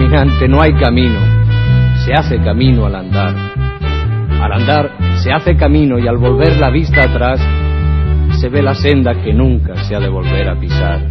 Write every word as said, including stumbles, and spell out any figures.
caminante no hay camino, se hace camino al andar. Al andar se hace camino y al volver la vista atrás se ve la senda que nunca se ha de volver a pisar.